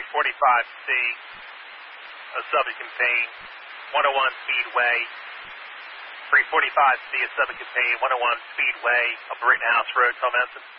345C of Southern Campaign, 101 Speedway. 345C of Southern Campaign, 101 Speedway, up Rittenhouse Road, Tom Benson.